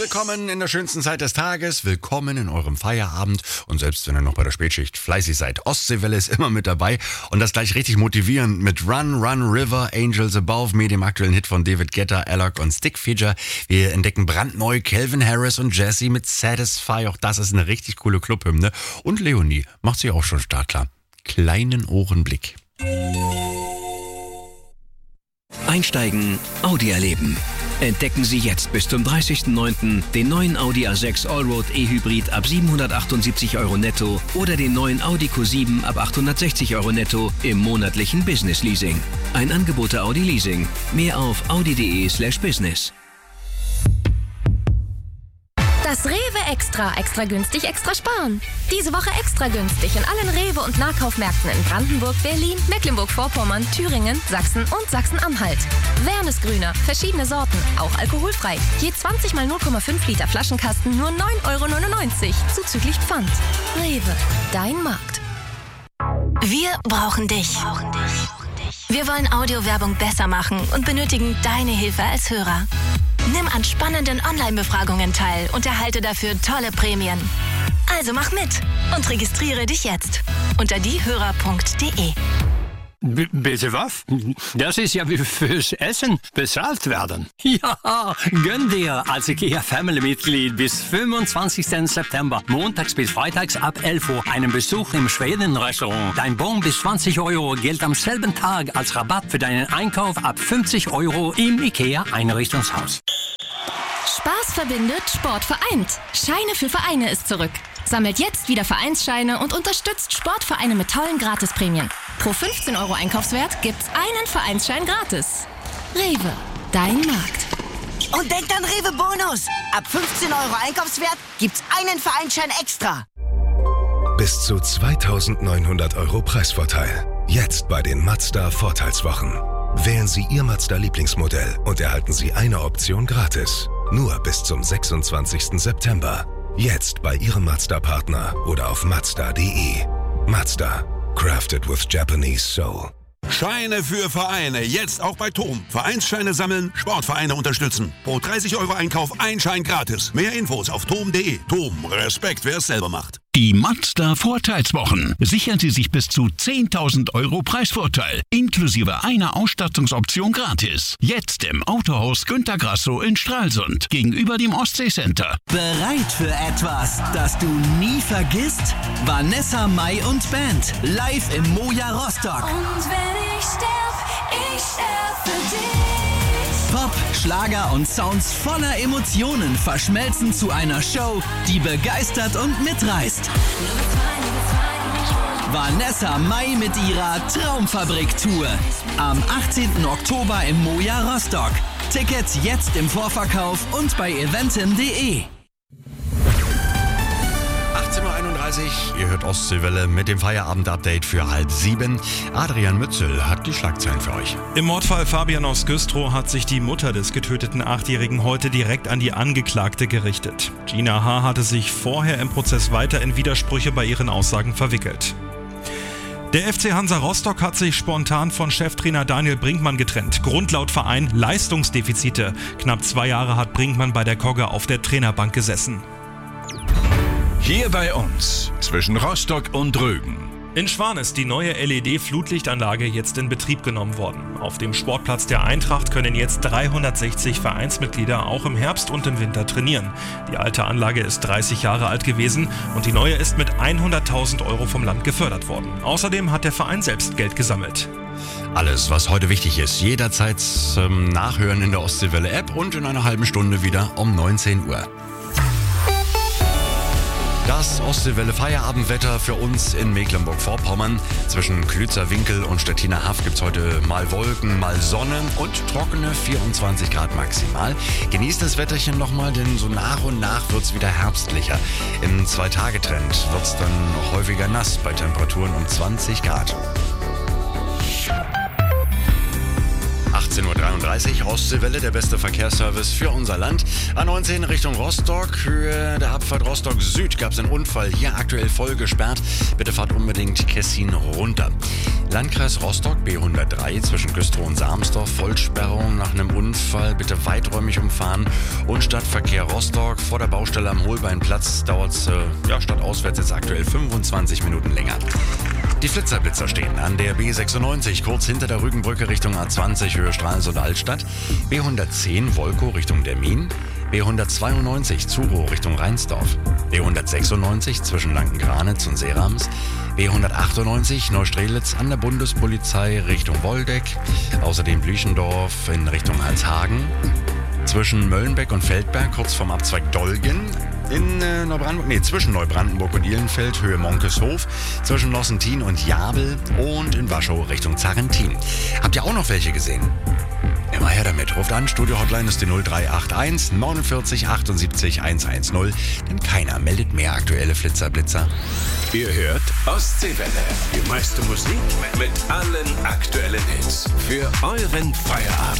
Willkommen in der schönsten Zeit des Tages, willkommen in eurem Feierabend und selbst wenn ihr noch bei der Spätschicht fleißig seid, Ostseewelle ist immer mit dabei und das gleich richtig motivierend mit Run, Run, River, Angels Above Me, dem aktuellen Hit von David Guetta, Alok und Stick Figure. Wir entdecken brandneu Calvin Harris und Jessie mit Satisfy, auch das ist eine richtig coole Clubhymne und Leonie macht sich auch schon startklar. Kleinen Ohrenblick. Einsteigen, Audi erleben. Entdecken Sie jetzt bis zum 30.09. den neuen Audi A6 Allroad E-Hybrid ab 778 € netto oder den neuen Audi Q7 ab 860 € netto im monatlichen Business Leasing. Ein Angebot der Audi Leasing. Mehr auf audi.de/business. Das Rewe Extra. Extra günstig, extra sparen. Diese Woche extra günstig in allen Rewe- und Nahkaufmärkten in Brandenburg, Berlin, Mecklenburg-Vorpommern, Thüringen, Sachsen und Sachsen-Anhalt. Wernesgrüner, verschiedene Sorten, auch alkoholfrei. Je 20 mal 0,5 Liter Flaschenkasten nur 9,99 € zuzüglich Pfand. Rewe, dein Markt. Wir brauchen dich. Wir wollen Audiowerbung besser machen und benötigen deine Hilfe als Hörer. Nimm an spannenden Online-Befragungen teil und erhalte dafür tolle Prämien. Also mach mit und registriere dich jetzt unter diehörer.de. Bitte was? Das ist ja wie fürs Essen bezahlt werden. Ja, gönn dir als IKEA-Family-Mitglied bis 25. September, montags bis freitags ab 11 Uhr, einen Besuch im Schweden-Restaurant. Dein Bon bis 20 € gilt am selben Tag als Rabatt für deinen Einkauf ab 50 € im IKEA-Einrichtungshaus. Spaß verbindet, Sport vereint. Scheine für Vereine ist zurück. Sammelt jetzt wieder Vereinsscheine und unterstützt Sportvereine mit tollen Gratisprämien. Pro 15 € Einkaufswert gibt's einen Vereinsschein gratis. Rewe, dein Markt. Und denkt an Rewe Bonus. Ab 15 € Einkaufswert gibt's einen Vereinsschein extra. Bis zu 2.900 € Preisvorteil. Jetzt bei den Mazda Vorteilswochen. Wählen Sie Ihr Mazda Lieblingsmodell und erhalten Sie eine Option gratis. Nur bis zum 26. September. Jetzt bei Ihrem Mazda-Partner oder auf Mazda.de. Mazda. Crafted with Japanese soul. Scheine für Vereine, jetzt auch bei TOM. Vereinsscheine sammeln, Sportvereine unterstützen. Pro 30 € Einkauf ein Schein gratis. Mehr Infos auf tom.de. TOM, Respekt, wer es selber macht. Die Mazda Vorteilswochen. Sichern Sie sich bis zu 10.000 € Preisvorteil, inklusive einer Ausstattungsoption gratis. Jetzt im Autohaus Günter Grasso in Stralsund, gegenüber dem Ostsee-Center. Bereit für etwas, das du nie vergisst? Vanessa Mai und Band, live im Moja Rostock. Und wenn ich sterb für dich. Pop, Schlager und Sounds voller Emotionen verschmelzen zu einer Show, die begeistert und mitreißt. Vanessa Mai mit ihrer Traumfabrik-Tour. Am 18. Oktober im Moja Rostock. Tickets jetzt im Vorverkauf und bei eventim.de. 18:31 Uhr, ihr hört Ostseewelle mit dem Feierabend-Update für 6:30. Adrian Mützel hat die Schlagzeilen für euch. Im Mordfall Fabian aus Güstrow hat sich die Mutter des getöteten 8-Jährigen heute direkt an die Angeklagte gerichtet. Gina H. hatte sich vorher im Prozess weiter in Widersprüche bei ihren Aussagen verwickelt. Der FC Hansa Rostock hat sich spontan von Cheftrainer Daniel Brinkmann getrennt. Grund laut Verein Leistungsdefizite. Knapp 2 Jahre hat Brinkmann bei der Kogge auf der Trainerbank gesessen. Hier bei uns, zwischen Rostock und Rügen. In Schwan ist die neue LED-Flutlichtanlage jetzt in Betrieb genommen worden. Auf dem Sportplatz der Eintracht können jetzt 360 Vereinsmitglieder auch im Herbst und im Winter trainieren. Die alte Anlage ist 30 Jahre alt gewesen und die neue ist mit 100.000 € vom Land gefördert worden. Außerdem hat der Verein selbst Geld gesammelt. Alles, was heute wichtig ist, jederzeit nachhören in der Ostseewelle-App und in einer halben Stunde wieder um 19 Uhr. Das Ostseewelle-Feierabendwetter für uns in Mecklenburg-Vorpommern. Zwischen Klützer-Winkel und Stettiner Haff gibt es heute mal Wolken, mal Sonne und trockene 24 Grad maximal. Genießt das Wetterchen nochmal, denn so nach und nach wird es wieder herbstlicher. Im 2-Tage-Trend wird es dann noch häufiger nass bei Temperaturen um 20 Grad. 16.33 Uhr, Ostseewelle, der beste Verkehrsservice für unser Land. A19 Richtung Rostock, Höhe der Abfahrt Rostock Süd gab es einen Unfall. Hier aktuell voll gesperrt. Bitte fahrt unbedingt Kessin runter. Landkreis Rostock, B103 zwischen Güstrow und Sarmsdorf, Vollsperrung nach einem Unfall. Bitte weiträumig umfahren. Und Stadtverkehr Rostock vor der Baustelle am Holbeinplatz dauert es stadtauswärts jetzt aktuell 25 Minuten länger. Die Flitzer stehen an der B96, kurz hinter der Rügenbrücke Richtung A20, Höhe Stralsund Altstadt. B110 Wolkow Richtung Dermin. B192 Zurow Richtung Rheinsdorf. B196 zwischen Lanken-Granitz und Seerams. B198 Neustrelitz an der Bundespolizei Richtung Woldeck. Außerdem Blüchendorf in Richtung Halshagen. Zwischen Möllenbeck und Feldberg kurz vorm Abzweig Dolgen. Zwischen Neubrandenburg und Ihlenfeld, Höhe Monkeshof, zwischen Nossentin und Jabel und in Waschow Richtung Zarentin. Habt ihr auch noch welche gesehen? Immer her damit. Ruft an, Studio-Hotline ist die 0381 49 78 110, denn keiner meldet mehr aktuelle Flitzer-Blitzer. Ihr hört Ostseewelle. Die meiste Musik mit allen aktuellen Hits. Für euren Feierabend.